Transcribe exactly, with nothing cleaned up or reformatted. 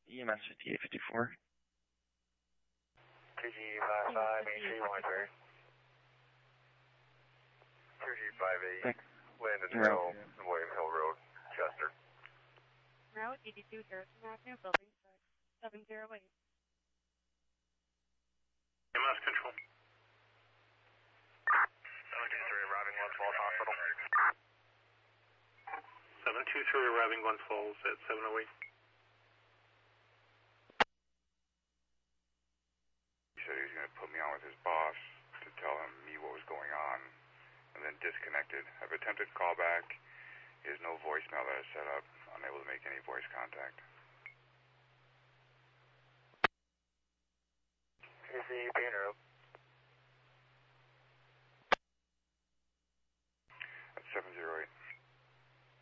E M S fifty-eight fifty-four. two G five five, Main Street, Warrensburg. two G five eight, Landon Hill, William Hill Road, Chester. Route eighty-two, Harrison Avenue, Building six, seven zero eight. E M S control. seven two three, arriving Glens Falls Hospital. seven two three, arriving Glens Falls at seven oh eight. He said he was going to put me on with his boss to tell him me what was going on, and then disconnected. I've attempted callback. He has no voicemail that I set up. Unable to make any voice contact. Is he being